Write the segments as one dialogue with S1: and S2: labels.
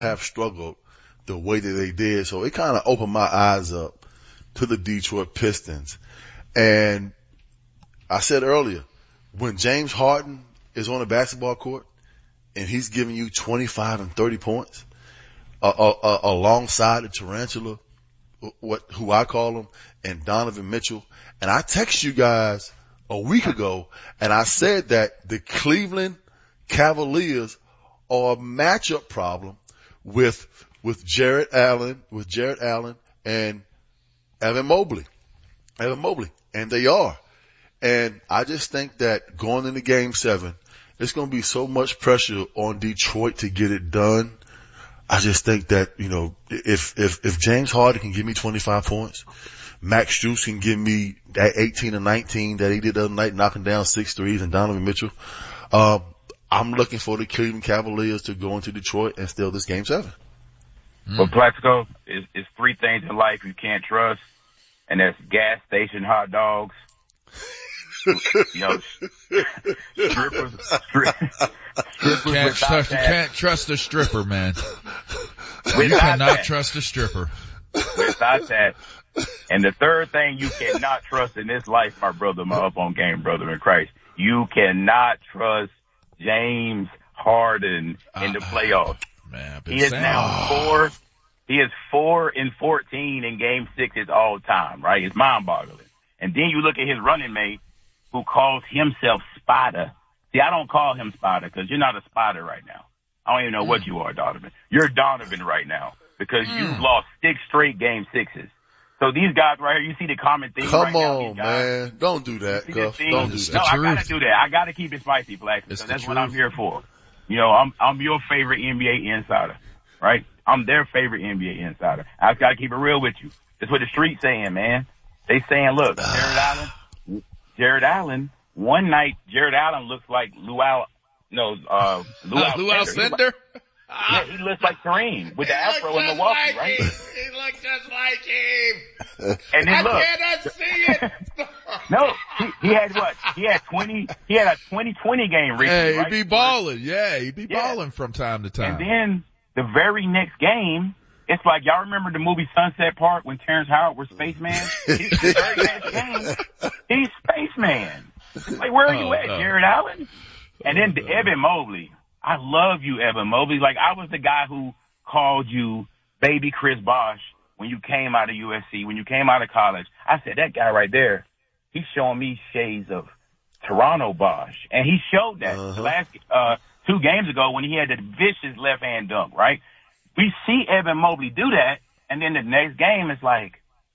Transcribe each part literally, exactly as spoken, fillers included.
S1: have struggled the way that they did. So it kind of opened my eyes up to the Detroit Pistons. And I said earlier, when James Harden is on a basketball court and he's giving you twenty-five and thirty points, uh, uh, uh, alongside the tarantula, what, who I call him, and Donovan Mitchell. And I text you guys a week ago and I said that the Cleveland Cavaliers are a matchup problem with, with Jared Allen, with Jared Allen and Evan Mobley, Evan Mobley. And they are. And I just think that going into game seven, it's going to be so much pressure on Detroit to get it done. I just think that, you know, if, if, if James Harden can give me twenty-five points, Max Strus can give me that eighteen and nineteen that he did the other night, knocking down six threes, and Donovan Mitchell, um, I'm looking for the Cleveland Cavaliers to go into Detroit and steal this game seven.
S2: Mm. But Plaxico, is is three things in life you can't trust, and that's gas station hot dogs. You know, strippers, stri- strippers
S3: can't
S2: without
S3: trust,
S2: that.
S3: you can't trust a stripper, man. You
S2: Without
S3: cannot
S2: that.
S3: trust a stripper.
S2: Without that. And the third thing you cannot trust in this life, my brother, my up on game brother in Christ, you cannot trust James Harden in the playoffs.
S3: Uh, man,
S2: he is
S3: saying,
S2: now
S3: oh.
S2: four. He is four and fourteen in game sixes all time, right? It's mind boggling. And then you look at his running mate, who calls himself Spider. See, I don't call him Spider because you're not a Spider right now. I don't even know mm. what you are, Donovan. You're Donovan right now because mm. you've lost six straight game sixes. So these guys right here, you see the common thing
S1: Come
S2: right now.
S1: on, man. Don't do that, Cuff. Don't do that.
S2: No, I gotta do that. I gotta keep it spicy, Black. So that's what I'm here for. You know, I'm, I'm your favorite N B A insider, right? I'm their favorite N B A insider. I gotta keep it real with you. That's what the street's saying, man. They saying, look, Jared Allen, Jared Allen, one night, Jared Allen looks like Luau, no, uh, Luau,
S3: Luau Sender?
S2: Yeah, he looks like Kareem with the afro in Milwaukee,
S3: like
S2: right?
S3: Him. He looks just like him.
S2: And then
S3: I
S2: look.
S3: cannot see it.
S2: No, he, he had what? He had twenty, he had a twenty twenty game recently,
S3: Hey,
S2: right?
S3: he be balling. Yeah, he be
S2: Yeah.
S3: balling from time to time.
S2: And then the very next game, it's like, y'all remember the movie Sunset Park when Terrence Howard was Spaceman? He's the very next game, he's Spaceman. Like, where are you
S3: Oh,
S2: at,
S3: no.
S2: Jared Allen? And then
S3: Oh,
S2: the
S3: no.
S2: Evan Mobley. I love you, Evan Mobley. Like, I was the guy who called you baby Chris Bosh when you came out of U S C, when you came out of college. I said, that guy right there, he's showing me shades of Toronto Bosh. And he showed that
S1: Uh-huh.
S2: the last, uh, two games ago when he had the vicious left-hand dunk, right? We see Evan Mobley do that, and then the next game is like,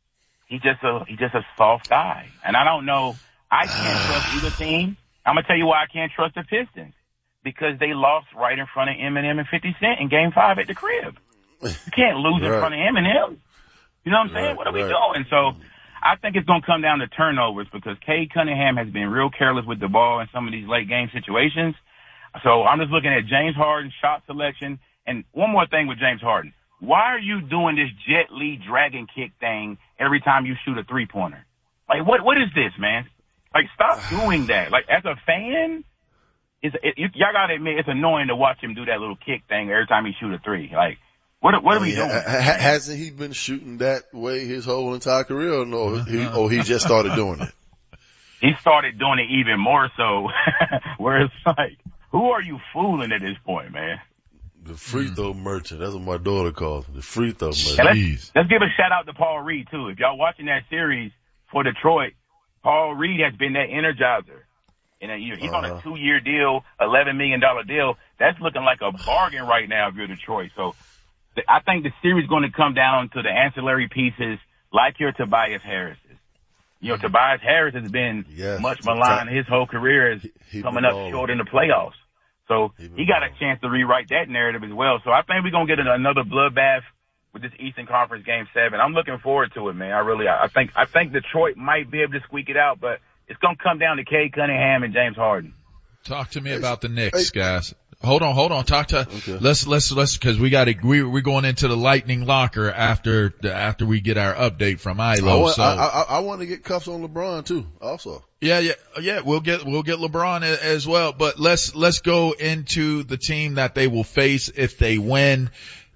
S2: he just a, he just a soft guy. And I don't know, I can't trust either team. I'm gonna tell you why I can't trust the Pistons. Because they lost right in front of Eminem and fifty Cent in game five at the crib. You can't lose
S1: Right.
S2: in front of Eminem. You know what I'm saying?
S1: Right,
S2: What are we
S1: right.
S2: doing? So I think it's going to come down to turnovers because Cade Cunningham has been real careless with the ball in some of these late game situations. So I'm just looking at James Harden's shot selection. And one more thing with James Harden. Why are you doing this Jet Li dragon kick thing every time you shoot a three-pointer? Like, what? what is this, man? Like, stop doing that. Like, as a fan, It's, it, you, y'all gotta admit, it's annoying to watch him do that little kick thing every time he shoot a three. Like, what, what are we doing?
S1: Ha- ha- hasn't he been shooting that way his whole entire career, or no? He, or he just started doing it?
S2: He started doing it even more so, where it's like, who are you fooling at this point, man?
S1: The free throw merchant. That's what my daughter calls him. The free throw merchant.
S2: And let's,
S3: Jeez.
S2: let's give a shout out to Paul Reed too. If y'all watching that series for Detroit, Paul Reed has been that energizer. And uh, he's
S1: Uh-huh.
S2: on a two-year deal, eleven million dollars deal. That's looking like a bargain right now if you're Detroit. So th- I think the series is going to come down to the ancillary pieces like your Tobias Harris. You know, Tobias Harris has been
S1: Yes.
S2: much maligned his whole career is
S1: He- he
S2: coming
S1: been
S2: up
S1: balling.
S2: short in the playoffs. So
S1: He been
S2: he got a
S1: balling.
S2: chance to rewrite that narrative as well. So I think we're going to get another bloodbath with this Eastern Conference Game seven. I'm looking forward to it, man. I really, I think, I think Detroit might be able to squeak it out, but it's going to come down to Cade Cunningham and James Harden.
S3: Talk to me about the Knicks, guys. Hold on, hold on. Talk to,
S1: Okay.
S3: let's, let's, let's, cause we got to, we, we're going into the lightning locker after, after we get our update from
S1: I
S3: Ilo.
S1: want,
S3: So,
S1: I, I, I want to get cuffs on LeBron too, also.
S3: yeah, yeah, yeah, we'll get, we'll get LeBron a- as well, but let's, let's go into the team that they will face if they win.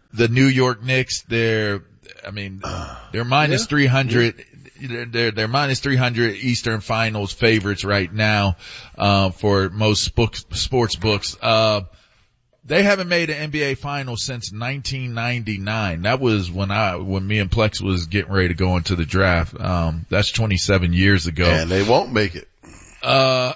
S3: the New York Knicks, they're, I mean, they're minus yeah. three hundred. Yeah. They're, they're minus three hundred Eastern Finals favorites right now, uh, for most books, sports books. Uh, they haven't made an N B A final since nineteen ninety-nine. That was when I, when me and Plex was getting ready to go into the draft. Um, that's twenty-seven years ago.
S1: And they won't make it.
S3: Uh,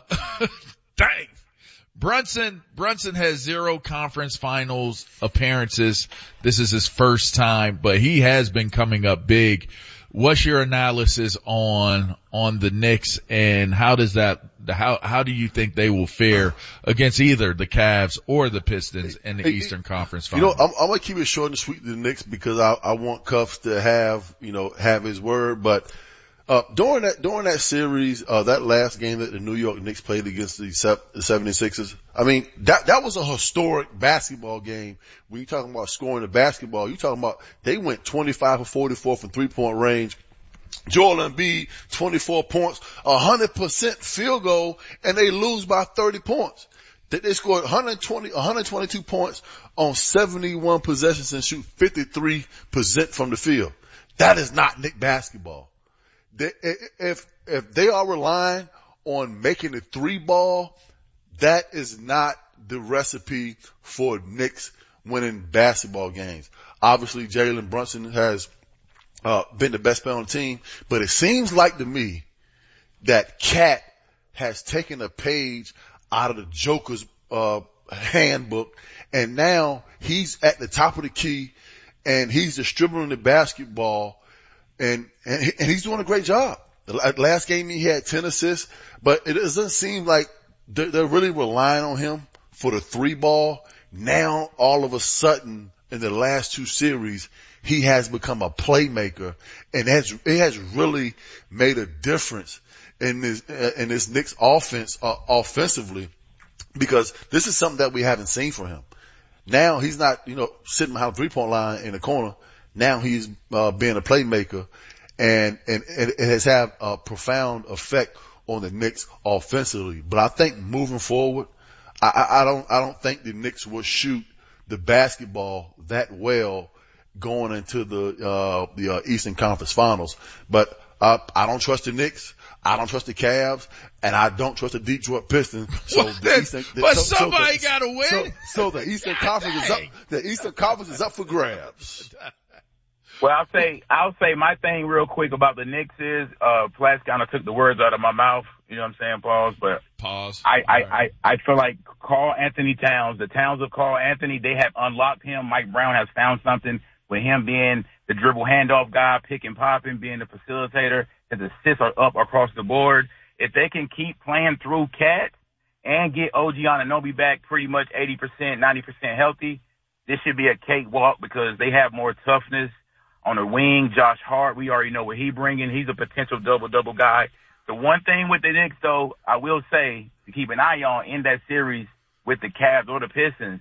S3: dang. Brunson, Brunson has zero conference finals appearances. This is his first time, but he has been coming up big. What's your analysis on, on the Knicks, and how does that, how, how do you think they will fare against either the Cavs or the Pistons in the hey, Eastern Conference Finals?
S1: You know, I'm, I'm gonna keep it short and sweet to the Knicks because I, I want Cuffs to have, you know, have his word, but Uh, during that, during that series, uh, that last game that the New York Knicks played against the, the seventy-sixers, I mean, that, that was a historic basketball game. When you're talking about scoring the basketball, you're talking about they went twenty-five for forty-four from three point range. Joel Embiid, twenty-four points, one hundred percent field goal, and they lose by thirty points. They, they scored one hundred twenty, one hundred twenty-two points on seventy-one possessions and shoot fifty-three percent from the field. That is not Knick basketball. They, if, if they are relying on making the three ball, that is not the recipe for Knicks winning basketball games. Obviously, Jalen Brunson has, uh, been the best player on the team, but it seems like to me that Cat has taken a page out of the Joker's, uh, handbook, and now he's at the top of the key and he's distributing the basketball. And, and, and he's doing a great job. The last game he had ten assists, but it doesn't seem like they're, they're really relying on him for the three ball. Now, all of a sudden, in the last two series, he has become a playmaker, and has, it has really made a difference in this, uh, in this Knicks offense, uh, offensively, because this is something that we haven't seen from him. Now he's not, you know, sitting behind the three point line in the corner. Now he's, uh, being a playmaker, and, and it has had a profound effect on the Knicks offensively. But I think moving forward, I, I, I don't, I don't think the Knicks will shoot the basketball that well going into the, uh, the, uh, Eastern Conference Finals. But, uh, I don't trust the Knicks. I don't trust the Cavs, and I don't trust the Detroit Pistons. So
S3: well,
S1: the Eastern, the,
S3: but
S1: so,
S3: somebody
S1: so
S3: gotta win.
S1: So, so the Eastern
S3: God
S1: Conference
S3: dang.
S1: is up, the Eastern Conference is up for grabs.
S2: Well, I'll say, I'll say my thing real quick about the Knicks is, uh, Platt kind of took the words out of my mouth. You know what I'm saying? Pause. But
S3: pause.
S2: I, I, I, I feel like Karl Anthony Towns, the Towns of Karl Anthony, they have unlocked him. Mike Brown has found something with him being the dribble handoff guy, pick and popping, being the facilitator. His assists are up across the board. If they can keep playing through Cat and get O G Anunoby back pretty much eighty percent, ninety percent healthy, this should be a cakewalk because they have more toughness. On the wing, Josh Hart, we already know what he's bringing. He's a potential double-double guy. The one thing with the Knicks, though, I will say to keep an eye on in that series with the Cavs or the Pistons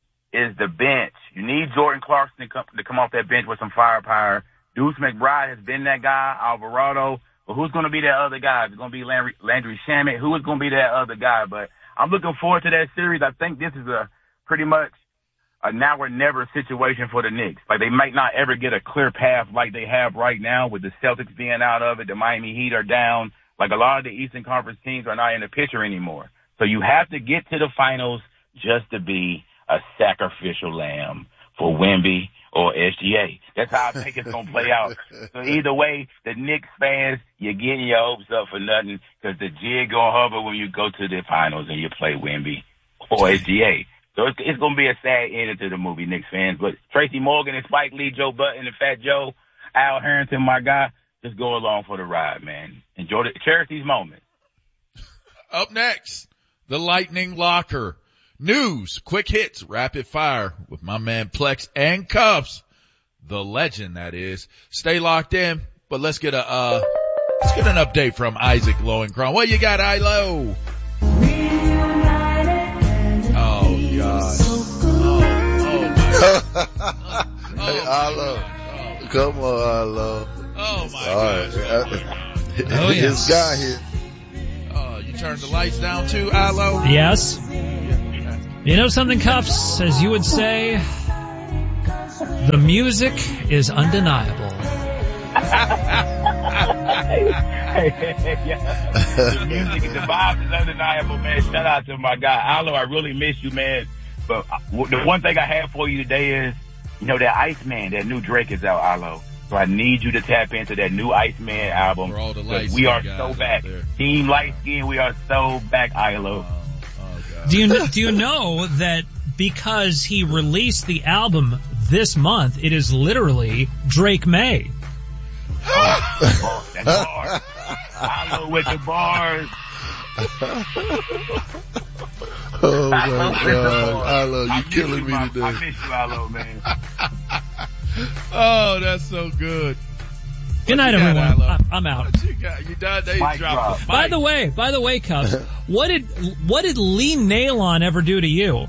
S2: is the bench. You need Jordan Clarkson to come, to come off that bench with some firepower. Deuce McBride has been that guy, Alvarado. But who's going to be that other guy? Is it going to be Landry, Landry Shamet? Who is going to be that other guy? But I'm looking forward to that series. I think this is a pretty much a now or never situation for the Knicks. Like, they might not ever get a clear path like they have right now with the Celtics being out of it. The Miami Heat are down. Like, a lot of the Eastern Conference teams are not in the picture anymore. So you have to get to the finals just to be a sacrificial lamb for Wemby or S G A. That's how I think it's going to play out. So either way, the Knicks fans, you're getting your hopes up for nothing because the jig going to hover when you go to the finals and you play Wemby or S G A. So it's, it's going to be a sad ending to the movie, Knicks fans. But Tracy Morgan and Spike Lee, Joe Button and Fat Joe, Al Harrington, my guy, just go along for the ride, man. Enjoy the, cherish these moments.
S3: Up next, the Lightning Locker. News, quick hits, rapid fire with my man Plex and Cuffs. The legend, that is. Stay locked in, but let's get a, uh, let's get an update from Isaac Lowenkron. What you got, I-Lo? Oh, God. Oh, oh, my God.
S1: Hey, I-Lo. Oh, come on, I-Lo.
S3: Oh, my
S1: All
S3: God.
S1: Right.
S3: Oh,
S1: his
S3: yes.
S1: guy here.
S3: Oh, you turned the lights down too, I-Lo?
S4: Yes. You know something, Cuffs, as you would say, The music is undeniable.
S2: Yeah. The music, the vibe is undeniable, man. Shout out to my guy Allo. I really miss you, man. But the one thing I have for you today is, you know, that Iceman, that new Drake is out, Allo. So I need you to tap into that new Iceman album.
S3: For all the light
S2: we are
S3: guys
S2: so back.
S3: there.
S2: Team Light Skin, we are so back, Allo.
S3: Oh, oh God.
S4: Do you know, do you know that because he released the album this month, it is literally Drake May?
S2: Oh, that's bars. Allo with the bars.
S1: Oh my God, Allo, you killing me
S2: my,
S1: today.
S2: I miss you, Allo, man.
S3: Oh, that's so good.
S4: Good night,
S3: you got,
S4: everyone.
S3: Allo?
S4: I'm, I'm out.
S3: What you got? You done? They
S2: Mic
S3: dropped the
S4: By
S3: mic.
S4: the way, by the way, Cuffs, what did what did Lee Nailon ever do to you?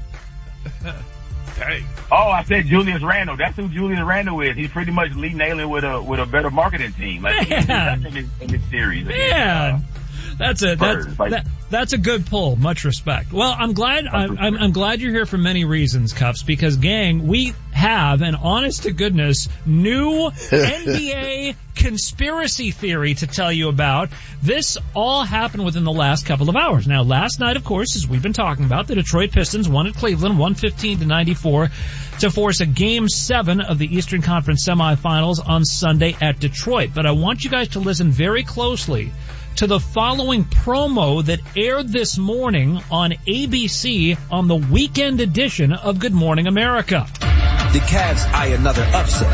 S3: Dang.
S2: Oh, I said Julius Randle. That's who Julius Randle is. He's pretty much Lee Nailon with a with a better marketing team. Like, he
S4: Man.
S2: in this, in this series.
S4: Man, that's a that's
S2: Spurs, like-
S4: that, that's a good pull. Much respect. Well, I'm glad I'm, I'm I'm glad you're here for many reasons, Cuffs. Because gang, we have an honest to goodness new N B A conspiracy theory to tell you about. This all happened within the last couple of hours. Now, last night, of course, as we've been talking about, the Detroit Pistons won at Cleveland, one fifteen to ninety-four, to force a Game seven of the Eastern Conference semifinals on Sunday at Detroit. But I want you guys to listen very closely to the following promo that aired this morning on A B C on the weekend edition of Good Morning America.
S5: The Cavs eye another upset,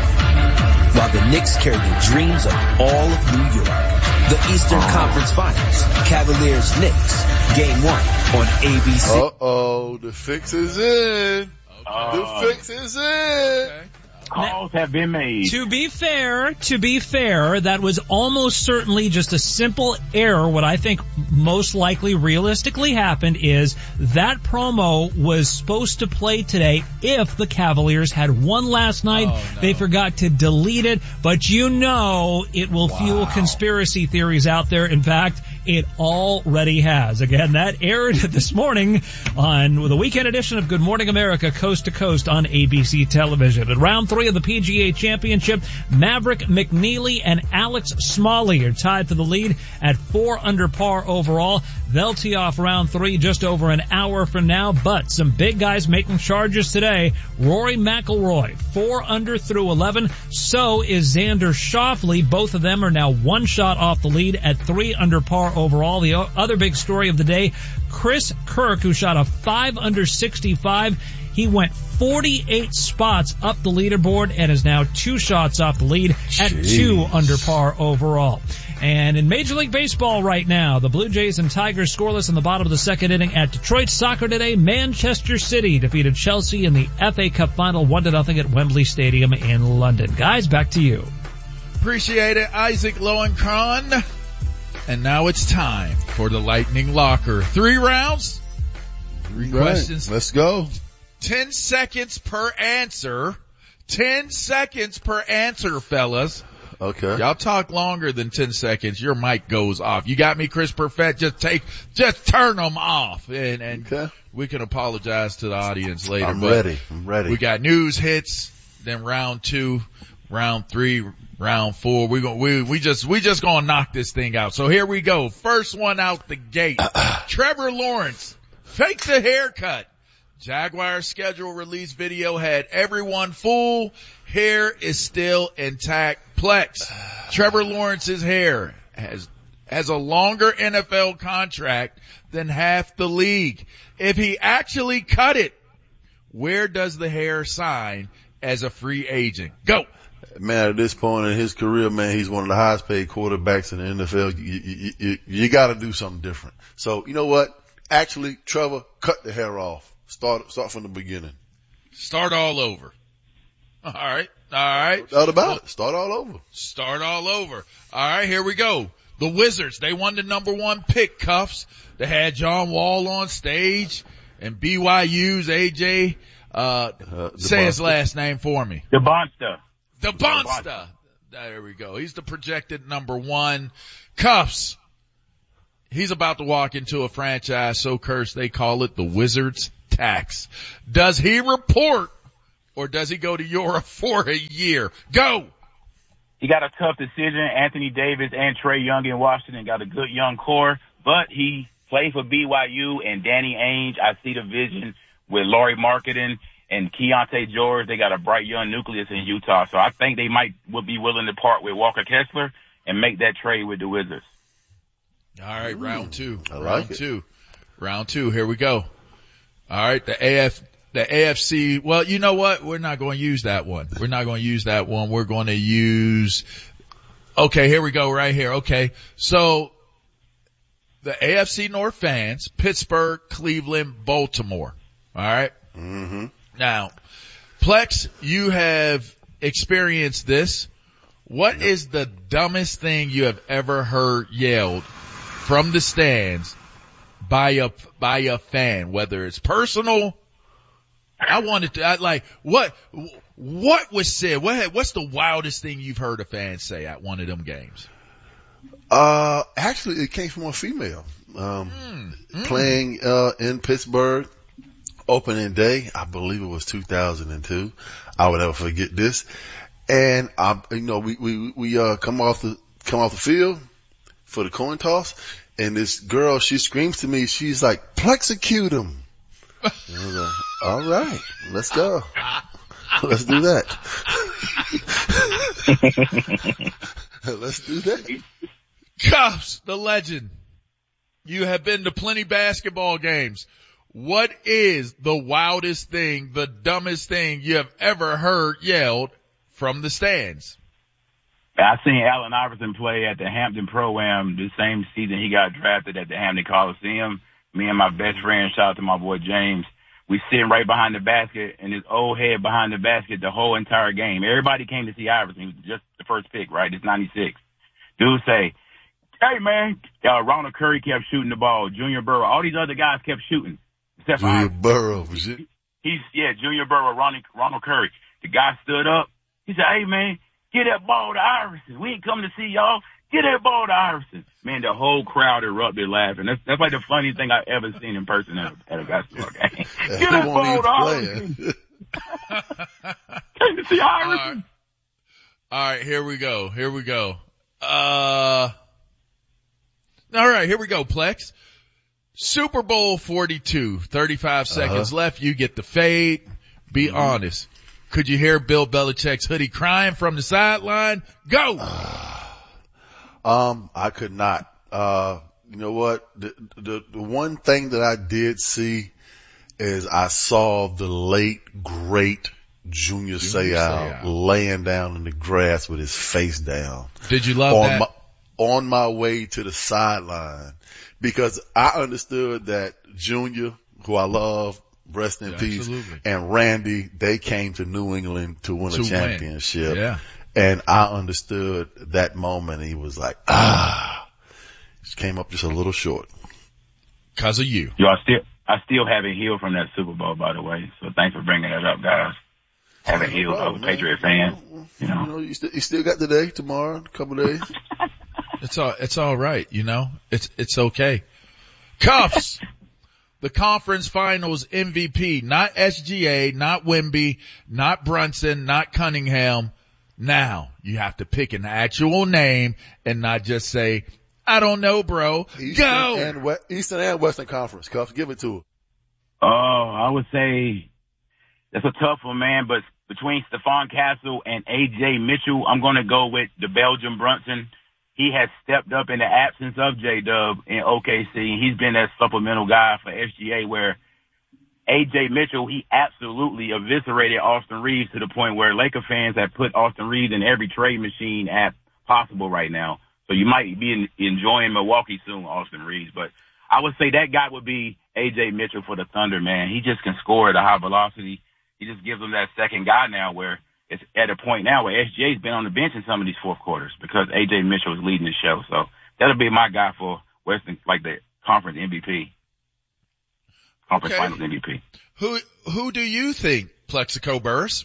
S5: while the Knicks carry the dreams of all of New York. The Eastern Conference Finals, Cavaliers-Knicks, Game one on A B C.
S1: Uh-oh, the fix is in.
S2: Uh,
S1: The fix is in.
S3: Okay.
S2: calls have been made.
S4: To be fair, to be fair, that was almost certainly just a simple error. What I think most likely realistically happened is that promo was supposed to play today if the Cavaliers had won last night.
S3: Oh, no.
S4: They forgot to delete it, but you know it will
S3: Wow.
S4: fuel conspiracy theories out there. In fact, it already has. Again, that aired this morning on the weekend edition of Good Morning America, coast to coast on A B C television. At round three of the P G A Championship, Maverick McNeely and Alex Smalley are tied for the lead at four under par overall. They'll tee off round three just over an hour from now, but some big guys making charges today. Rory McIlroy, four under through eleven. So is Xander Schauffele. Both of them are now one shot off the lead at three under par overall. The other big story of the day, Chris Kirk, who shot a five under sixty-five. He went forty-eight spots up the leaderboard and is now two shots off the lead at
S1: Jeez.
S4: two under par overall. And in Major League Baseball right now, the Blue Jays and Tigers scoreless in the bottom of the second inning at Detroit. Soccer today, Manchester City defeated Chelsea in the F A Cup final one to nothing at Wembley Stadium in London. Guys, back to you.
S3: Appreciate it, Isaac Lowenkron. And now it's time for the Lightning Locker. Three rounds, three
S1: Right.
S3: questions,
S1: Let's go.
S3: ten seconds per answer. ten seconds per answer, fellas.
S1: Okay.
S3: Y'all talk longer than ten seconds, your mic goes off. You got me, Chris Perfett? Just take, just turn them off. And, and
S1: Okay.
S3: we can apologize to the audience later.
S1: I'm
S3: but
S1: ready. I'm ready.
S3: we got news hits, then round two, round three, round four. We go, we, we just, we just gonna knock this thing out. So here we go. First one out the gate. Trevor Lawrence fakes a haircut. Jaguars schedule release video had everyone fooled. Hair is still intact. Plex. Trevor Lawrence's hair has has a longer N F L contract than half the league. If he actually cut it, where does the hair sign as a free agent? Go.
S1: Man, at this point in his career, man, he's one of the highest paid quarterbacks in the N F L. You, you, you, you gotta do something different. So, you know what? Actually, Trevor, cut the hair off. Start, start from the beginning.
S3: Start all over. All right. All right.
S1: No doubt about it. Start all over.
S3: Start all over. All right, here we go. The Wizards, they won the number one pick, Cuffs. They had John Wall on stage and B Y U's A J, uh,
S1: Uh,
S3: say his
S1: DeBonsta.
S3: last name for me.
S2: The Bonster.
S3: The Bonsta. There we go. He's the projected number one. Cuffs. He's about to walk into a franchise so cursed they call it the Wizards tax. Does he report or does he go to Europe for a year? Go!
S2: He got a tough decision. Anthony Davis and Trae Young in Washington got a good young core, but he played for B Y U and Danny Ainge. I see the vision with Lauri Markkanen and Keontae George. They got a bright young nucleus in Utah, so I think they might would be willing to part with Walker Kessler and make that trade with the Wizards.
S3: All right,
S1: Ooh,
S3: round two.
S1: I like
S3: round
S1: it.
S3: two. Round two. Here we go. All right, the A F, the A F C. Well, you know what? We're not going to use that one. We're not going to use that one. We're going to use. Okay, here we go. Right here. Okay, so the A F C North fans: Pittsburgh, Cleveland, Baltimore. All right.
S1: Mm-hmm.
S3: Now, Plex, you have experienced this. What is the dumbest thing you have ever heard yelled from the stands by a by a fan, whether it's personal? I wanted to I, like what what was said. What what's the wildest thing you've heard a fan say at one of them games?
S1: Uh, actually, it came from a female um,
S3: Mm, mm.
S1: playing uh in Pittsburgh opening day. I believe it was two thousand two. I would never forget this. And I, you know, we we we uh come off the come off the field for the coin toss, and this girl, she screams to me. She's like, "Plexecute him." And I was like, "All right, let's go. Let's do that. Let's do that."
S3: Cuffs, the legend. You have been to plenty basketball games. What is the wildest thing, the dumbest thing you have ever heard yelled from the stands?
S2: I seen Allen Iverson play at the Hampton Pro-Am the same season he got drafted at the Hampton Coliseum. Me and my best friend, shout out to my boy James, we sitting right behind the basket, and his old head behind the basket the whole entire game. Everybody came to see Iverson. He was just the first pick, right? It's ninety-six. Dude say, "Hey, man." Uh, Ronald Curry kept shooting the ball. Junior Burrow. All these other guys kept shooting. Except for
S1: Junior
S2: Iverson.
S1: Burrow, was it?
S2: He's, yeah, Junior Burrow, Ronald, Ronald Curry. The guy stood up. He said, "Hey, man, get that ball to Iverson. We ain't come to see y'all. Get that ball to Iverson." Man, the whole crowd erupted laughing. That's, that's like the funniest thing I've ever seen in person at a, at a basketball game. Get that ball to Iverson. Came to see Iverson.
S3: All right. All right, here we go. Here we go. Uh, all right, here we go, Plex. Super Bowl forty-two, thirty-five seconds
S1: Uh-huh.
S3: left. You get the fade. Be
S1: Mm-hmm.
S3: honest. Could you hear Bill Belichick's hoodie crying from the sideline? Go!
S1: Um, I could not. Uh, you know what? The, the, the one thing that I did see is I saw the late, great Junior,
S3: Junior
S1: Seau
S3: Seau.
S1: laying down in the grass with his face down
S3: Did you love
S1: on
S3: that?
S1: my, on my way to the sideline, because I understood that Junior, who I love, rest in
S3: Yeah,
S1: peace,
S3: absolutely.
S1: and Randy, they came to New England to win
S3: To
S1: a
S3: win.
S1: championship.
S3: Yeah.
S1: And I understood that moment. He was like, ah, just came up just a little short.
S3: Cause of you.
S2: Yo, I still, I still haven't healed from that Super Bowl, by the way. So thanks for bringing that up, guys. Haven't healed. I was a Patriot fan. You know.
S1: You know, you, st- you still got today, tomorrow, a couple of days.
S3: It's all, it's all right. You know, it's, it's okay. Cuffs. The conference finals M V P, not S G A, not Wemby, not Brunson, not Cunningham. Now you have to pick an actual name and not just say, "I don't know, bro."
S1: Eastern
S3: Go.
S1: and we- Eastern and Western Conference. Cuff, give it to her.
S2: Oh, I would say that's a tough one, man. But between Stephon Castle and A J Mitchell, I'm going to go with the Belgian Brunson. He has stepped up in the absence of J-Dub in O K C. He's been that supplemental guy for S G A, where A J Mitchell, he absolutely eviscerated Austin Reeves to the point where Laker fans have put Austin Reeves in every trade machine app possible right now. So you might be in, enjoying Milwaukee soon, Austin Reeves. But I would say that guy would be A J Mitchell for the Thunder, man. He just can score at a high velocity. He just gives them that second guy now, where it's at a point now where S G A's been on the bench in some of these fourth quarters because A J Mitchell is leading the show. So that'll be my guy for Western, like the conference M V P. Conference
S3: Okay.
S2: Finals M V P.
S3: Who, who do you think, Plexico Burris?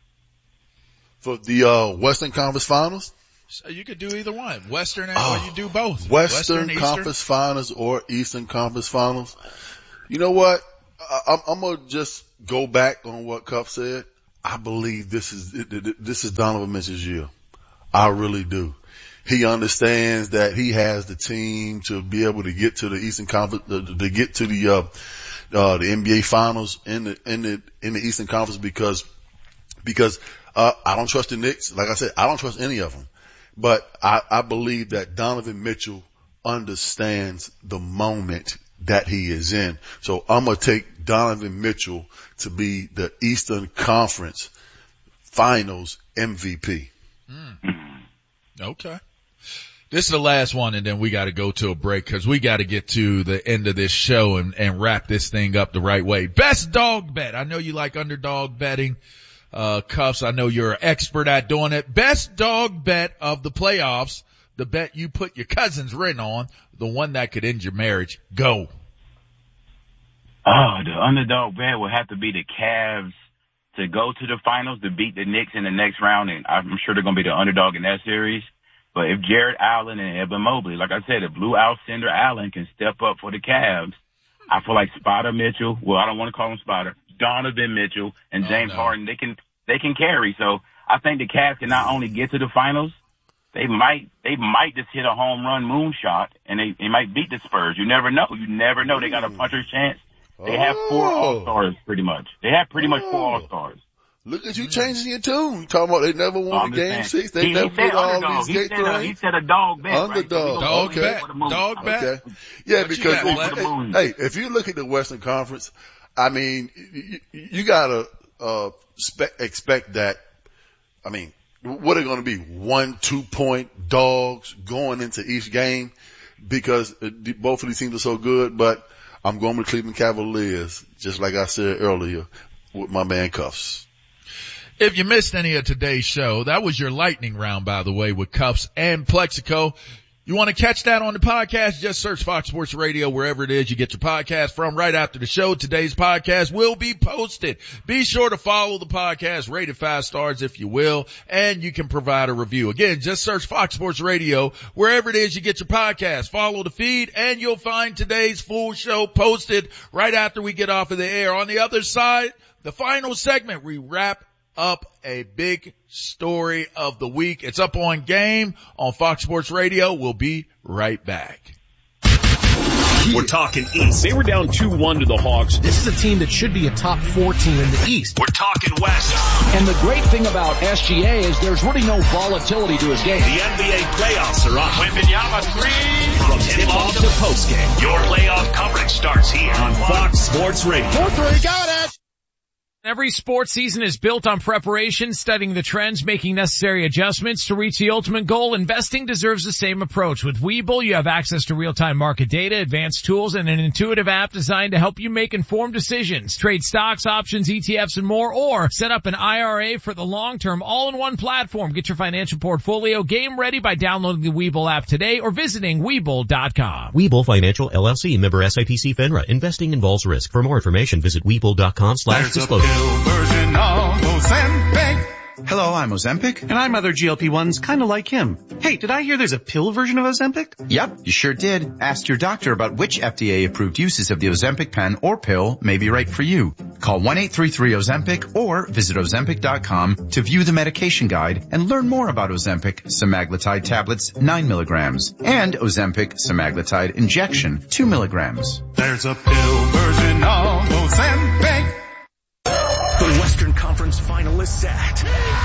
S1: For the uh, Western Conference Finals,
S3: So you could do either one. Western,
S1: Oh,
S3: or you do both.
S1: Western,
S3: Eastern?
S1: Conference Finals or Eastern Conference Finals. You know what? I, I'm, I'm going to just go back on what Cuff said. I believe this is, this is Donovan Mitchell's year. I really do. He understands that he has the team to be able to get to the Eastern Conference, to get to the, uh, uh, the N B A finals in the, in the, in the Eastern Conference because, because, uh, I don't trust the Knicks. Like I said, I don't trust any of them, but I, I believe that Donovan Mitchell understands the moment that he is in. So I'm going to take Donovan Mitchell to be the Eastern Conference Finals M V P.
S3: Mm. Okay. This is the last one, and then we got to go to a break because we got to get to the end of this show and, and wrap this thing up the right way. Best dog bet. I know you like underdog betting. Uh, Cuffs, I know you're an expert at doing it. Best dog bet of the playoffs. The bet you put your cousin's ring on, the one that could end your marriage. Go.
S2: Oh, the underdog bet would have to be the Cavs to go to the finals, to beat the Knicks in the next round, and I'm sure they're going to be the underdog in that series. But if Jarrett Allen and Evan Mobley, like I said, if Blue Alcindor Allen can step up for the Cavs, I feel like Spider Mitchell, well, I don't want to call him Spider, Donovan Mitchell and James oh, no. Harden, they can they can carry. So I think the Cavs can not only get to the finals, they might they might just hit a home run moonshot, and they, they might beat the Spurs. You never know. You never know. They got a puncher's chance. They have four All-Stars pretty much. They have pretty much four All-Stars.
S1: Look at you changing your tune. You talking about they never won a game six. They
S2: he,
S1: never
S2: he
S1: put all
S2: underdog.
S1: these gates
S2: around. He said a dog bet.
S1: Underdog.
S2: Right?
S3: Dog bet. Dog bet.
S1: Okay. Yeah,
S3: what
S1: because,
S3: got,
S1: if, hey, if you look at the Western Conference, I mean, you, you gotta, uh, spe- expect that, I mean, what are going to be? One, two point dogs going into each game because both of these teams are so good, but I'm going with Cleveland Cavaliers, just like I said earlier with my man Cuffs.
S3: If you missed any of today's show, that was your lightning round, by the way, with Cuffs and Plexico. You want to catch that on the podcast? Just search Fox Sports Radio wherever it is you get your podcast from. Right after the show, today's podcast will be posted. Be sure to follow the podcast, rate it five stars if you will, and you can provide a review. Again, just search Fox Sports Radio wherever it is you get your podcast. Follow the feed, and you'll find today's full show posted right after we get off of the air. On the other side, the final segment, we wrap up a big story of the week. It's up on Game on Fox Sports Radio. We'll be right back.
S6: We're talking East.
S7: They were down two one to the Hawks.
S8: This is a team that should be a top four team in the East.
S6: We're talking West.
S7: And the great thing about S G A is there's really no volatility to his game.
S6: The N B A playoffs are on. Wembanyama three. From tip-off to postgame. Your playoff coverage starts here on Fox Sports Radio.
S8: four three, got it!
S4: Every sports season is built on preparation, studying the trends, making necessary adjustments to reach the ultimate goal. Investing deserves the same approach. With Webull, you have access to real-time market data, advanced tools, and an intuitive app designed to help you make informed decisions. Trade stocks, options, E T Fs, and more, or set up an I R A for the long term, all in one platform. Get your financial portfolio game ready by downloading the Webull app today or visiting Webull dot com.
S9: Webull Financial L L C, member S I P C FINRA. Investing involves risk. For more information, visit Webull dot com slash disclosure.
S10: Version of Ozempic. Hello, I'm Ozempic, and I'm other G L P ones kind of like him. Hey, did I hear there's a pill version of Ozempic? Yep, you sure did. Ask your doctor about which F D A-approved uses of the Ozempic pen or pill may be right for you. Call one eight three three Ozempic or visit Ozempic dot com to view the medication guide and learn more about Ozempic semaglutide tablets, nine milligrams, and Ozempic semaglutide injection, two milligrams. There's a pill version of Ozempic.
S6: The Western Conference finalists at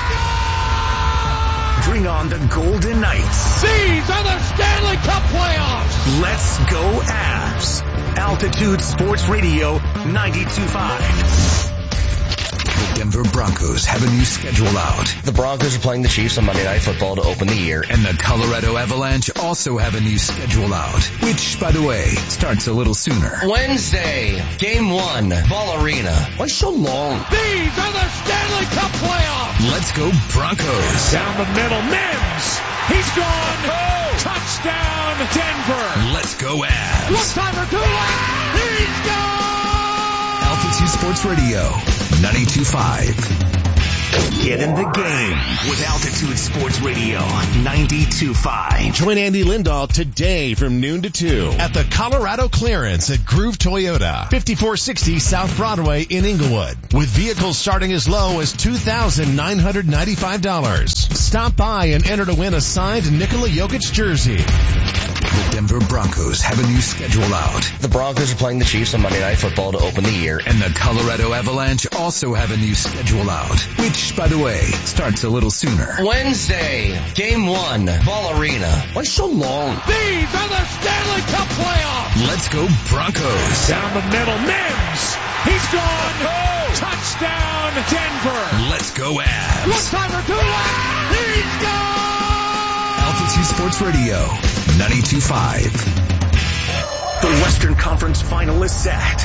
S6: bring on the Golden Knights.
S8: These are the Stanley Cup playoffs.
S6: Let's go Avs. Altitude Sports Radio ninety-two point five. The Denver Broncos have a new schedule out.
S11: The Broncos are playing the Chiefs on Monday Night Football to open the year.
S6: And the Colorado Avalanche also have a new schedule out, which, by the way, starts a little sooner.
S11: Wednesday, game one, Ball Arena. Why so long?
S8: These are the Stanley Cup playoffs.
S6: Let's go Broncos.
S8: Down the middle, Mims. He's gone. Oh. Touchdown, Denver.
S6: Let's go Avs.
S8: One-timer, two. He's gone.
S6: Altitude Sports Radio, ninety-two point five. Get in the game with Altitude Sports Radio ninety-two point five.
S12: Join Andy Lindahl today from noon to two at the Colorado Clearance at Groove Toyota, fifty-four sixty South Broadway in Inglewood, with vehicles starting as low as two thousand nine hundred ninety-five dollars. Stop by and enter to win a signed Nikola Jokic jersey.
S6: The Denver Broncos have a new schedule out.
S11: The Broncos are playing the Chiefs on Monday Night Football to open the year.
S6: And the Colorado Avalanche also have a new schedule out, which, by the way, starts a little sooner.
S11: Wednesday, game one, Ball Arena. Why so long?
S8: These are the Stanley Cup playoffs.
S6: Let's go Broncos.
S8: Down the middle, Mims. He's gone. Oh. Touchdown, Denver.
S6: Let's go Avs.
S8: One-timer, two-line. He's gone.
S6: Altitude Sports Radio, ninety-two point five. The Western Conference final is set.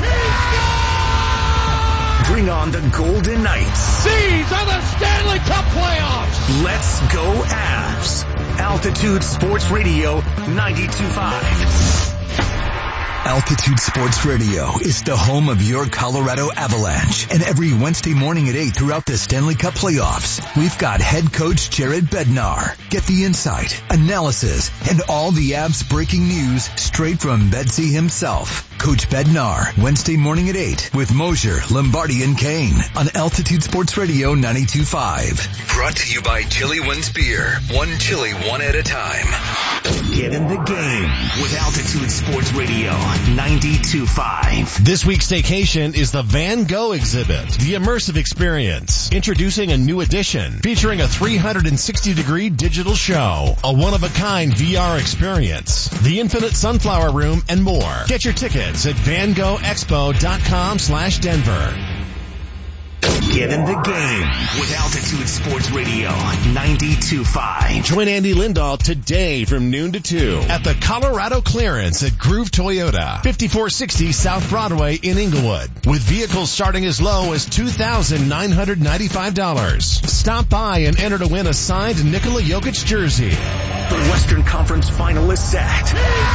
S6: Bring on the Golden Knights.
S8: These are the Stanley Cup playoffs.
S6: Let's go Avs. Altitude Sports Radio, ninety-two point five. Altitude Sports Radio is the home of your Colorado Avalanche. And every Wednesday morning at eight throughout the Stanley Cup playoffs, we've got head coach Jared Bednar. Get the insight, analysis, and all the Avs breaking news straight from Bedsy himself. Coach Bednar, Wednesday morning at eight with Mosier, Lombardi, and Kane on Altitude Sports Radio ninety-two point five. Brought to you by Chili Wins Beer. One chili, one at a time. Get in the game with Altitude Sports Radio ninety-two point five.
S12: This week's staycation is the Van Gogh exhibit, the immersive experience. Introducing a new edition featuring a three hundred sixty degree digital show, a one-of-a-kind V R experience, the Infinite Sunflower Room, and more. Get your tickets at van gogh expo dot com slash Denver.
S6: Get in the game with Altitude Sports Radio ninety-two point five.
S12: Join Andy Lindahl today from noon to two at the Colorado Clearance at Groove Toyota, fifty-four sixty South Broadway in Inglewood, with vehicles starting as low as two thousand nine hundred ninety-five dollars. Stop by and enter to win a signed Nikola Jokic jersey.
S6: The Western Conference final is set.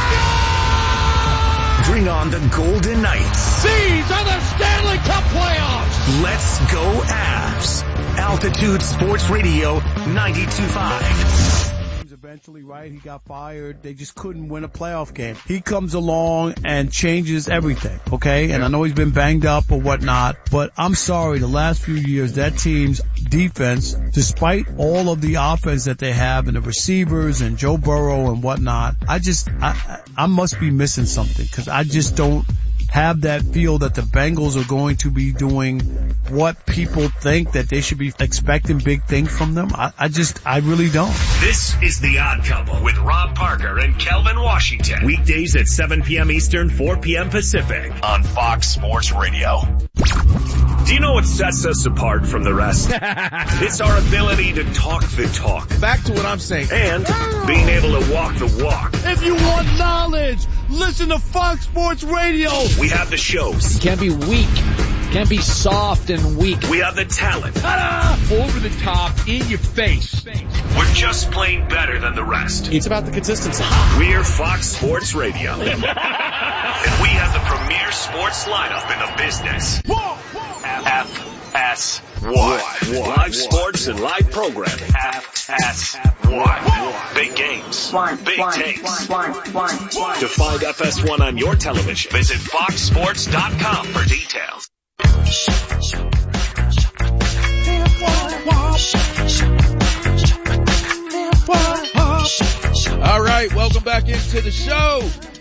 S6: Bring on the Golden Knights.
S8: These are the Stanley Cup playoffs.
S6: Let's go Avs. Altitude Sports Radio ninety-two point five.
S13: Eventually, right, he got fired. They just couldn't win a playoff game. He comes along and changes everything, okay? And I know he's been banged up or whatnot, but I'm sorry, the last few years, that team's defense, despite all of the offense that they have and the receivers and Joe Burrow and whatnot, I just, I, I must be missing something because I just don't have that feel that the Bengals are going to be doing what people think that they should be expecting big things from them. I, I just, I really don't.
S6: This is The Odd Couple with Rob Parker and Kelvin Washington. Weekdays at seven p.m. Eastern, four p.m. Pacific on Fox Sports Radio. Do you know what sets us apart from the rest? It's our ability to talk the talk.
S3: Back to what I'm saying.
S6: And being able to walk the walk.
S13: If you want knowledge, listen to Fox Sports Radio.
S6: We have the shows.
S7: You can't be weak. Can't be soft and weak.
S6: We have the talent.
S8: Ta-da! Over the top, in your face.
S6: We're just plain better than the rest.
S7: It's about the consistency.
S6: We're Fox Sports Radio. And we have the premier sports lineup in the business. F S Y. Live sports and live programming. F S Y. Big games. Big takes. To find F S one on your television, visit fox sports dot com for details.
S3: All right, welcome back into the show.